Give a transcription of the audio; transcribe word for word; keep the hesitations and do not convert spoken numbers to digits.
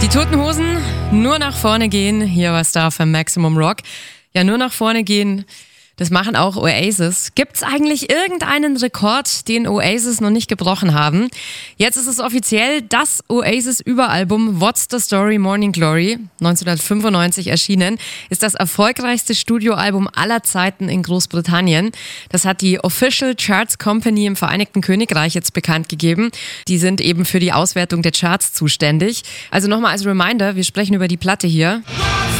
Die Toten Hosen, nur nach vorne gehen. Hier war Star für Maximum Rock. Ja, nur nach vorne gehen, das machen auch Oasis. Gibt's eigentlich irgendeinen Rekord, den Oasis noch nicht gebrochen haben? Jetzt ist es offiziell, das Oasis-Überalbum What's the Story Morning Glory, neunzehnhundertfünfundneunzig erschienen, ist das erfolgreichste Studioalbum aller Zeiten in Großbritannien. Das hat die Official Charts Company im Vereinigten Königreich jetzt bekannt gegeben. Die sind eben für die Auswertung der Charts zuständig. Also nochmal als Reminder, wir sprechen über die Platte hier.